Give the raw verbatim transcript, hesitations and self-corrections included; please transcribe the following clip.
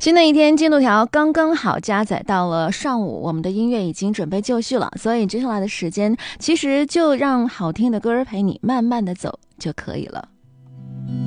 新的一天进度条刚刚好加载到了上午，我们的音乐已经准备就绪了，所以接下来的时间其实就让好听的歌陪你慢慢的走就可以了。